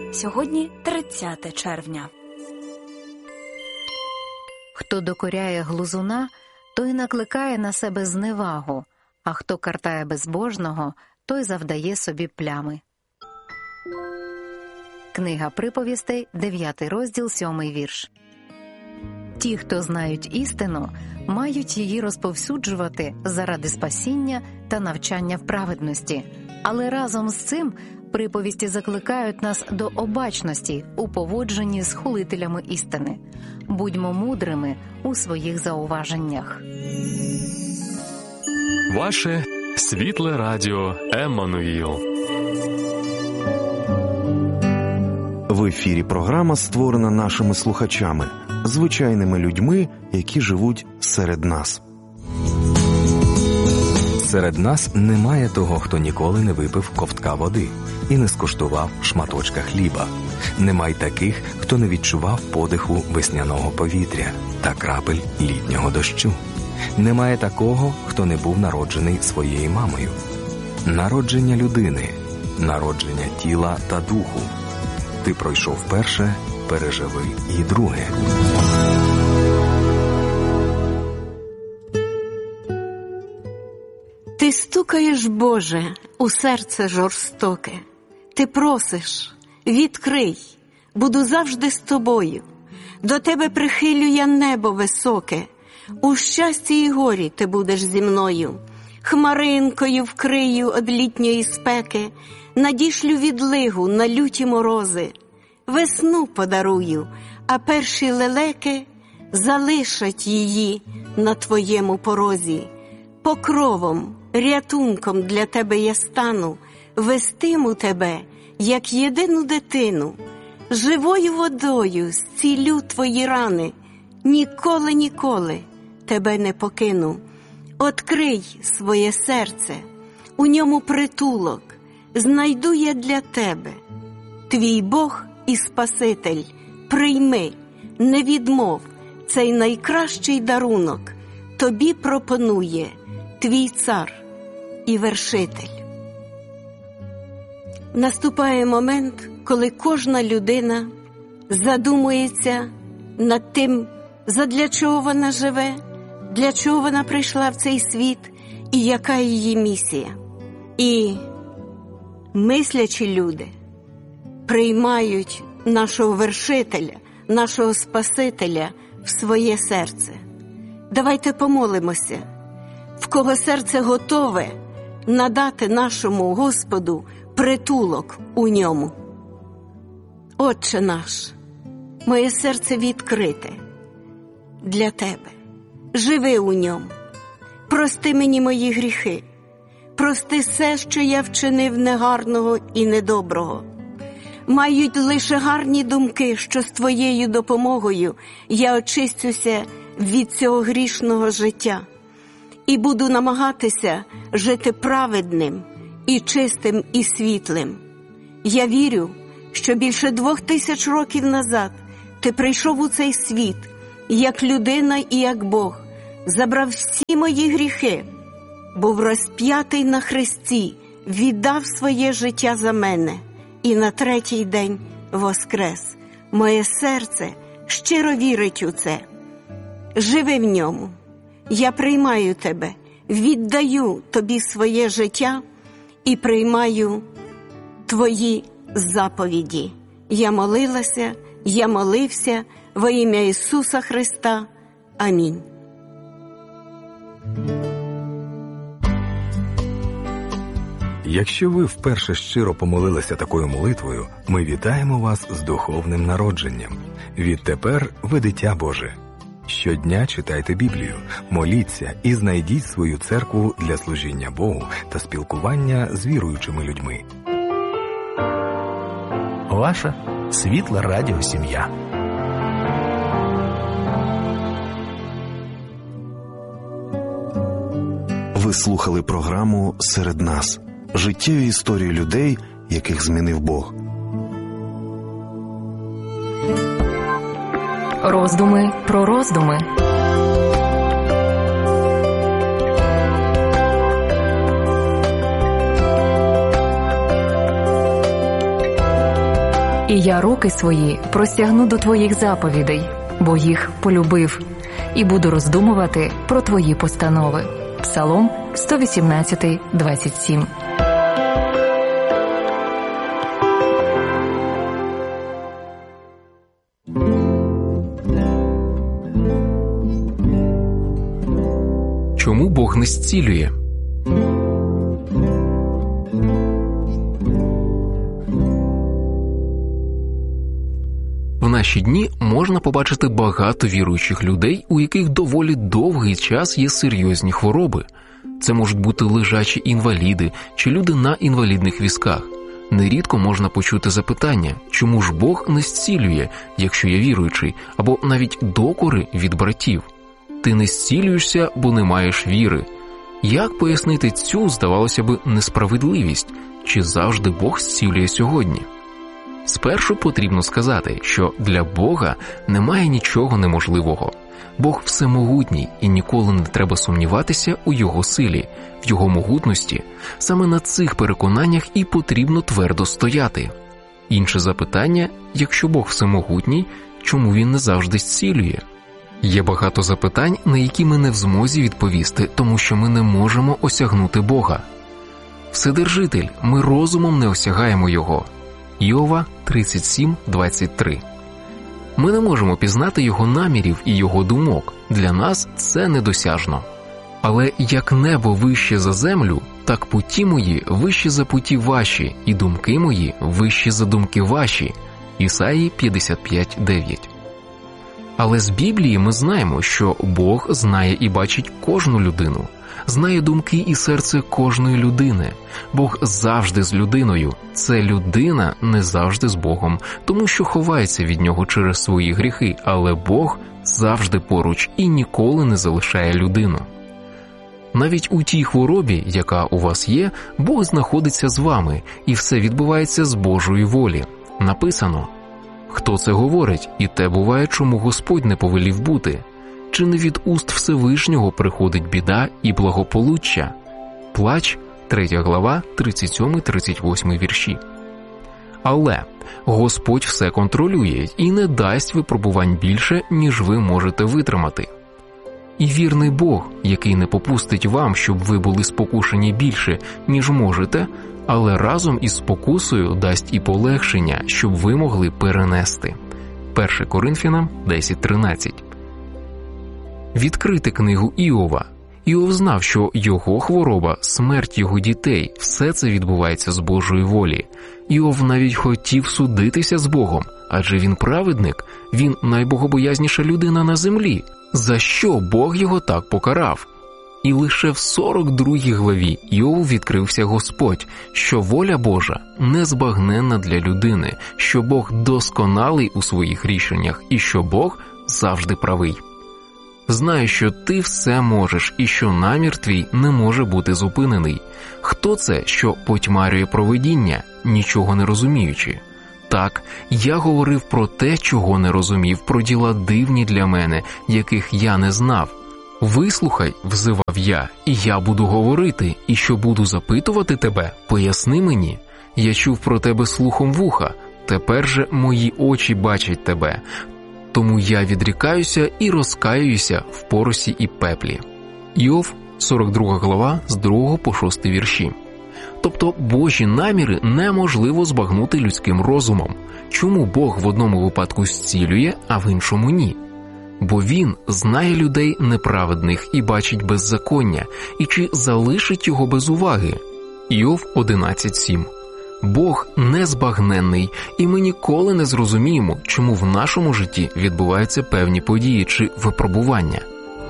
Сьогодні 30 червня. Хто докоряє глузуна, той накликає на себе зневагу, а хто картає безбожного, той завдає собі плями. Книга приповістей, 9 розділ, 7 вірш. Ті, хто знають істину, мають її розповсюджувати заради спасіння та навчання в праведності. Але разом з цим приповісті закликають нас до обачності у поводженні з хулителями істини. Будьмо мудрими у своїх зауваженнях. Ваше світле радіо Еммануїл. В ефірі програма створена нашими слухачами, звичайними людьми, які живуть серед нас. Серед нас немає того, хто ніколи не випив ковтка води і не скуштував шматочка хліба. Немає таких, хто не відчував подиху весняного повітря та крапель літнього дощу. Немає такого, хто не був народжений своєю мамою. Народження людини, народження тіла та духу. Ти пройшов перше, переживи і друге. Ти стукаєш, Боже, у серце жорстоке. Ти просиш, відкрий, буду завжди з тобою. До тебе прихилю я небо високе. У щасті і горі ти будеш зі мною. Хмаринкою вкрию од літньої спеки, надішлю відлигу на люті морози. Весну подарую, а перші лелеки залишать її на твоєму порозі. Покровом, рятунком для тебе я стану, вестиму тебе, як єдину дитину. Живою водою зцілю твої рани, ніколи, ніколи тебе не покину. Открий своє серце, у ньому притулок, знайду я для тебе. Твій Бог і Спаситель, прийми, не відмов, цей найкращий дарунок тобі пропонує твій цар і вершитель. Наступає момент, коли кожна людина задумується над тим, задля чого вона живе, для чого вона прийшла в цей світ і яка її місія. І мислячі люди приймають нашого вершителя, нашого Спасителя в своє серце. Давайте помолимося, в кого серце готове надати нашому Господу притулок у ньому. Отче наш, моє серце відкрите для тебе. Живи у ньому. Прости мені мої гріхи. Прости все, що я вчинив негарного і недоброго. Мають лише гарні думки, що з твоєю допомогою я очистюся від цього грішного життя і буду намагатися жити праведним і чистим і світлим. Я вірю, що більше 2000 років назад ти прийшов у цей світ як людина і як Бог, забрав всі мої гріхи, був розп'ятий на хресті, віддав своє життя за мене і на 3-й день воскрес. Моє серце щиро вірить у це. Живи в ньому. Я приймаю тебе, віддаю тобі своє життя і приймаю твої заповіді. Я молилася, я молився во ім'я Ісуса Христа. Амінь. Якщо ви вперше щиро помолилися такою молитвою, ми вітаємо вас з духовним народженням. Відтепер ви дитя Боже. Щодня читайте Біблію, моліться і знайдіть свою церкву для служіння Богу та спілкування з віруючими людьми. Ваша світла радіосім'я. Ви слухали програму «Серед нас» – життєві історії людей, яких змінив Бог. Роздуми про роздуми. І я руки свої простягну до твоїх заповідей, бо їх полюбив, і буду роздумувати про твої постанови. Псалом 118, 27. Чому Бог не зцілює? В наші дні можна побачити багато віруючих людей, у яких доволі довгий час є серйозні хвороби. Це можуть бути лежачі інваліди чи люди на інвалідних візках. Нерідко можна почути запитання, чому ж Бог не зцілює, якщо я віруючий, або навіть докори від братів. Ти не зцілюєшся, бо не маєш віри. Як пояснити цю, здавалося б, несправедливість? Чи завжди Бог зцілює сьогодні? Спершу потрібно сказати, що для Бога немає нічого неможливого. Бог всемогутній, і ніколи не треба сумніватися у Його силі, в Його могутності. Саме на цих переконаннях і потрібно твердо стояти. Інше запитання, якщо Бог всемогутній, чому Він не завжди зцілює? Є багато запитань, на які ми не в змозі відповісти, тому що ми не можемо осягнути Бога. Вседержитель, ми розумом не осягаємо Його. Іова 37:23. Ми не можемо пізнати Його намірів і Його думок. Для нас це недосяжно. Але як небо вище за землю, так путі мої вищі за путі ваші, і думки мої вищі за думки ваші. Ісаї 55:9. Але з Біблії ми знаємо, що Бог знає і бачить кожну людину, знає думки і серце кожної людини. Бог завжди з людиною, це людина не завжди з Богом, тому що ховається від Нього через свої гріхи, але Бог завжди поруч і ніколи не залишає людину. Навіть у тій хворобі, яка у вас є, Бог знаходиться з вами, і все відбувається з Божої волі. Написано: «Хто це говорить, і те буває, чому Господь не повелів бути? Чи не від уст Всевишнього приходить біда і благополуччя?» Плач, 3 глава, 37-38 вірші. Але Господь все контролює і не дасть випробувань більше, ніж ви можете витримати. І вірний Бог, який не попустить вам, щоб ви були спокушені більше, ніж можете, але разом із спокусою дасть і полегшення, щоб ви могли перенести. 1 Коринфянам 10:13. Відкрити книгу Іова. Іов знав, що його хвороба, смерть його дітей, все це відбувається з Божої волі. Іов навіть хотів судитися з Богом, адже він праведник, він найбогобоязніша людина на землі. За що Бог його так покарав? І лише в 42 главі Іову відкрився Господь, що воля Божа незбагненна для людини, що Бог досконалий у своїх рішеннях і що Бог завжди правий. Знаю, що ти все можеш і що намір твій не може бути зупинений. Хто це, що потьмарює провидіння, нічого не розуміючи? Так, я говорив про те, чого не розумів, про діла дивні для мене, яких я не знав. «Вислухай», – взивав я, – «і я буду говорити, і що буду запитувати тебе, поясни мені. Я чув про тебе слухом вуха, тепер же мої очі бачать тебе. Тому я відрікаюся і розкаююся в поросі і пеплі». Іов, 42 глава, з 2 по 6 вірші. Тобто Божі наміри неможливо збагнути людським розумом. Чому Бог в одному випадку зцілює, а в іншому ні? Бо Він знає людей неправедних і бачить беззаконня, і чи залишить його без уваги? Іов 11:7. Бог незбагненний, і ми ніколи не зрозуміємо, чому в нашому житті відбуваються певні події чи випробування.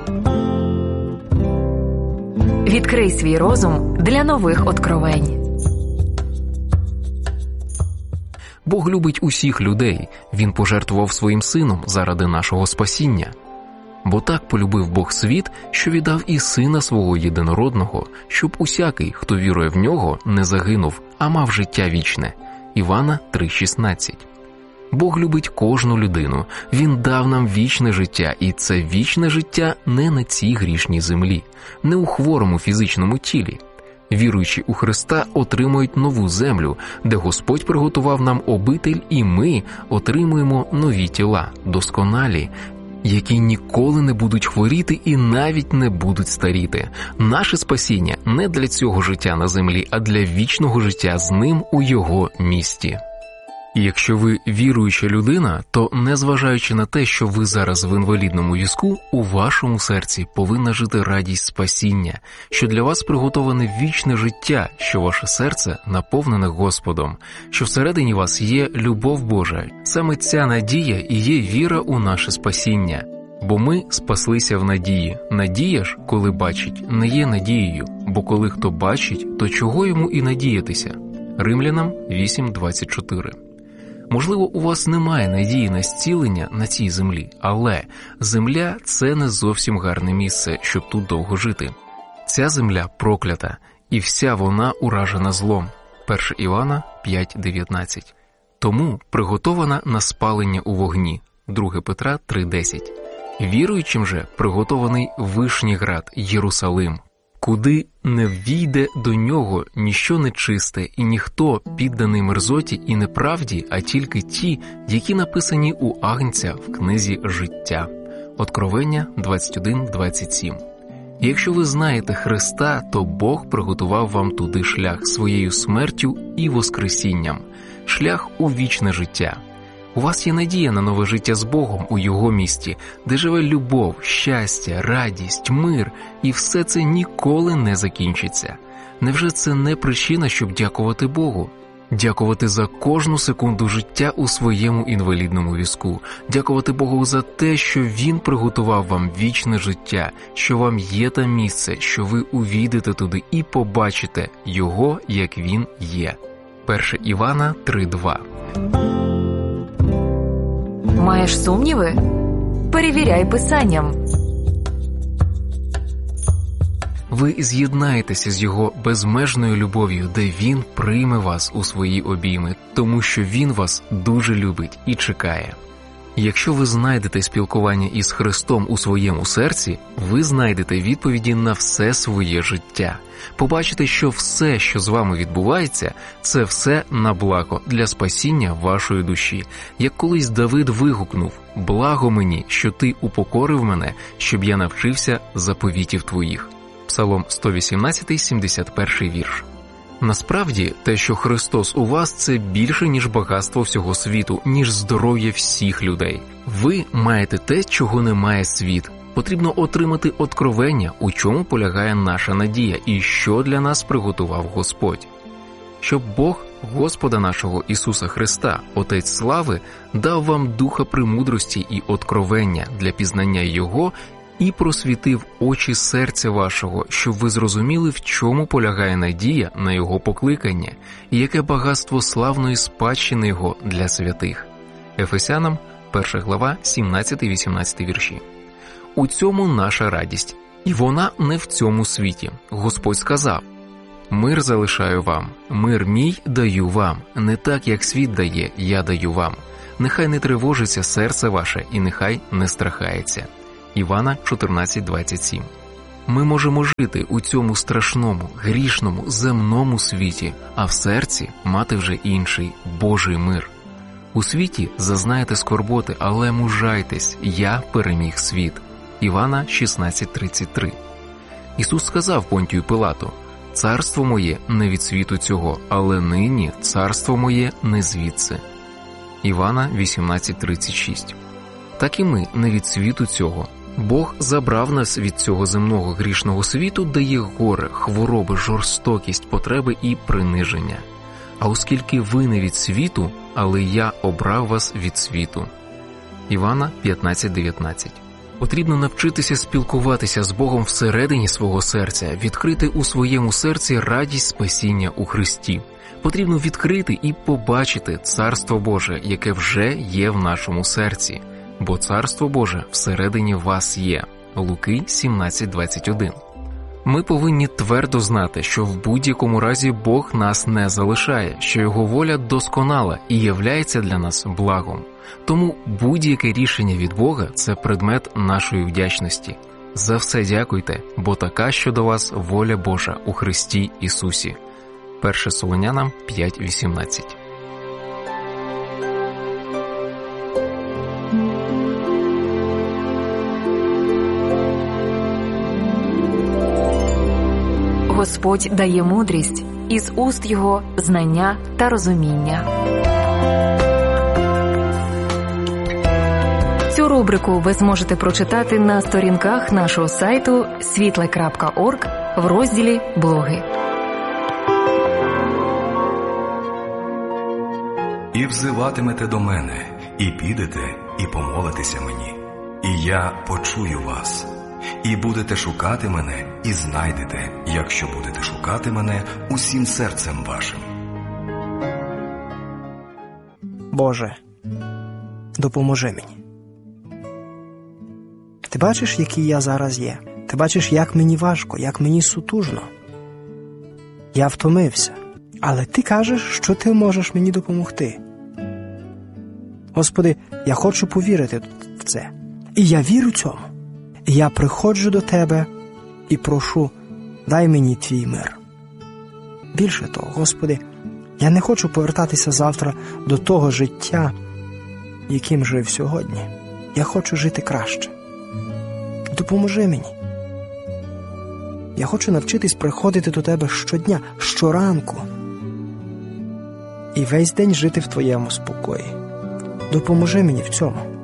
Відкрий свій розум для нових откровень. Бог любить усіх людей, Він пожертвував своїм Сином заради нашого спасіння. Бо так полюбив Бог світ, що віддав і Сина Свого єдинородного, щоб усякий, хто вірує в Нього, не загинув, а мав життя вічне. Івана 3:16. Бог любить кожну людину, Він дав нам вічне життя, і це вічне життя не на цій грішній землі, не у хворому фізичному тілі. Віруючі у Христа отримують нову землю, де Господь приготував нам обитель, і ми отримуємо нові тіла, досконалі, які ніколи не будуть хворіти і навіть не будуть старіти. Наше спасіння не для цього життя на землі, а для вічного життя з Ним у Його місті. І якщо ви віруюча людина, то незважаючи на те, що ви зараз в інвалідному візку, у вашому серці повинна жити радість спасіння, що для вас приготоване вічне життя, що ваше серце наповнене Господом, що всередині вас є любов Божа. Саме ця надія і є віра у наше спасіння. Бо ми спаслися в надії. Надія ж, коли бачить, не є надією, бо коли хто бачить, то чого йому і надіятися? Римлянам 8:24. Можливо, у вас немає надії на зцілення на цій землі, але земля – це не зовсім гарне місце, щоб тут довго жити. Ця земля проклята, і вся вона уражена злом. 1 Івана 5:19. Тому приготована на спалення у вогні. 2 Петра 3:10. Віруючим же приготований Вишній Град, Єрусалим, куди не ввійде до нього ніщо нечисте і ніхто підданий мерзоті і неправді, а тільки ті, які написані у Агнця в книзі життя. Откровення 21:27. І якщо ви знаєте Христа, то Бог приготував вам туди шлях своєю смертю і воскресінням, шлях у вічне життя. У вас є надія на нове життя з Богом у Його місті, де живе любов, щастя, радість, мир, і все це ніколи не закінчиться. Невже це не причина, щоб дякувати Богу? Дякувати за кожну секунду життя у своєму інвалідному візку, дякувати Богу за те, що Він приготував вам вічне життя, що вам є там місце, що ви увійдете туди і побачите Його, як Він є. 1 Івана 3:2. Маєш сумніви? Перевіряй Писанням. Ви з'єднаєтеся з Його безмежною любов'ю, де Він прийме вас у свої обійми, тому що Він вас дуже любить і чекає. Якщо ви знайдете спілкування із Христом у своєму серці, ви знайдете відповіді на все своє життя. Побачите, що все, що з вами відбувається, це все на благо для спасіння вашої душі. Як колись Давид вигукнув: «Благо мені, що ти упокорив мене, щоб я навчився заповітів твоїх». Псалом 118, 71 вірш. Насправді, те, що Христос у вас, це більше, ніж багатство всього світу, ніж здоров'я всіх людей. Ви маєте те, чого не має світ. Потрібно отримати откровення, у чому полягає наша надія і що для нас приготував Господь. Щоб Бог, Господа нашого Ісуса Христа, Отець слави, дав вам духа премудрості і откровення для пізнання Його і просвітив очі серця вашого, щоб ви зрозуміли, в чому полягає надія на Його покликання і яке багатство славної спадщини Його для святих. Ефесянам 1 глава 17-18 вірші. У цьому наша радість, і вона не в цьому світі. Господь сказав: «Мир залишаю вам, мир мій даю вам, не так, як світ дає, я даю вам. Нехай не тривожиться серце ваше і нехай не страхається». Івана 14:27. Ми можемо жити у цьому страшному, грішному, земному світі, а в серці мати вже інший, Божий мир. У світі зазнаєте скорботи, але мужайтесь, я переміг світ. Івана 16:33. Ісус сказав Понтію Пилату: «Царство моє не від світу цього, але нині царство моє не звідси». Івана 18:36. Так і ми не від світу цього. Бог забрав нас від цього земного грішного світу, де є горе, хвороби, жорстокість, потреби і приниження. А оскільки ви не від світу, але я обрав вас від світу. Івана 15:19. Потрібно навчитися спілкуватися з Богом всередині свого серця, відкрити у своєму серці радість спасіння у Христі. Потрібно відкрити і побачити Царство Боже, яке вже є в нашому серці. Бо Царство Боже всередині вас є. Луки 17:21. Ми повинні твердо знати, що в будь-якому разі Бог нас не залишає, що Його воля досконала і являється для нас благом. Тому будь-яке рішення від Бога – це предмет нашої вдячності. За все дякуйте, бо така щодо вас воля Божа у Христі Ісусі. 1 Солонянам 5:18. Господь дає мудрість, із уст Його знання та розуміння. Цю рубрику ви зможете прочитати на сторінках нашого сайту світле.орг в розділі «Блоги». «І взиватимете до мене, і підете, і помолитеся мені, і я почую вас. І будете шукати мене, і знайдете, якщо будете шукати мене усім серцем вашим». Боже, допоможи мені. Ти бачиш, який я зараз є? Ти бачиш, як мені важко, як мені сутужно. Я втомився, але Ти кажеш, що Ти можеш мені допомогти. Господи, я хочу повірити в це. І я вірю цьому. І я приходжу до Тебе і прошу, дай мені Твій мир. Більше того, Господи, я не хочу повертатися завтра до того життя, яким жив сьогодні. Я хочу жити краще. Допоможи мені. Я хочу навчитись приходити до Тебе щодня, щоранку. І весь день жити в Твоєму спокої. Допоможи мені в цьому.